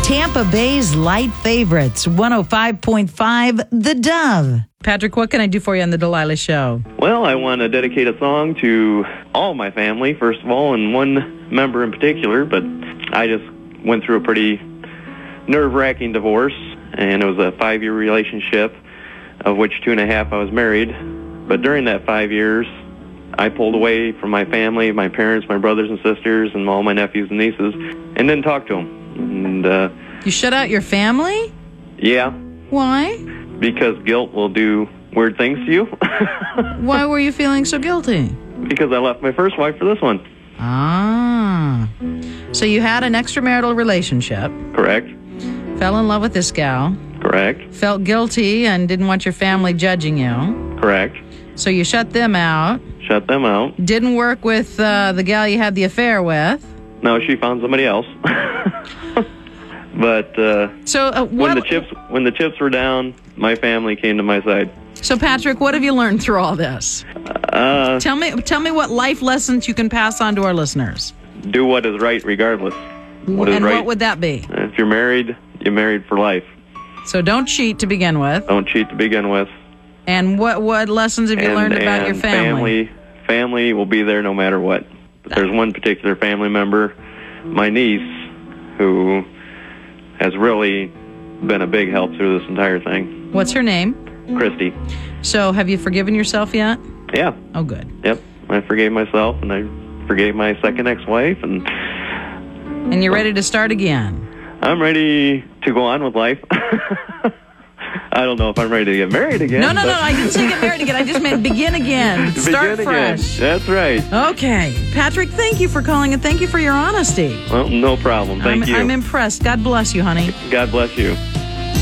Tampa Bay's light favorites, 105.5 The Dove. Patrick, what can I do for you on the Delilah Show? Well, I want to dedicate a song to all my family, first of all, and one member in particular, but I just went through a pretty nerve-wracking divorce, and it was a 5-year relationship, of which 2.5 I was married. But during that 5 years, I pulled away from my family, my parents, my brothers and sisters, and all my nephews and nieces, and didn't talk to them. And you shut out your family? Yeah. Why? Because guilt will do weird things to you. Why were you feeling so guilty? Because I left my first wife for this one. Ah. So you had an extramarital relationship. Correct. Fell in love with this gal. Correct. Felt guilty and didn't want your family judging you. Correct. So you shut them out. Shut them out. Didn't work with the gal you had the affair with. No, she found somebody else. But when the chips were down, my family came to my side. So Patrick, what have you learned through all this? Tell me what life lessons you can pass on to our listeners. Do what is right regardless. What would that be? If you're married, you're married for life. So don't cheat to begin with. Don't cheat to begin with. And what lessons have you learned about your family? Family will be there no matter what. But there's one particular family member, my niece, who has really been a big help through this entire thing. What's her name? Christy. So have you forgiven yourself yet? Yeah. Oh, good. Yep. I forgave myself, and I forgave my second ex-wife, and you're ready to start again? I'm ready to go on with life. I don't know if I'm ready to get married again. No, I didn't say get married again. I just meant begin again. Start fresh. That's right. Okay. Patrick, thank you for calling, and thank you for your honesty. Well, no problem. Thank you. I'm impressed. God bless you, honey. God bless you.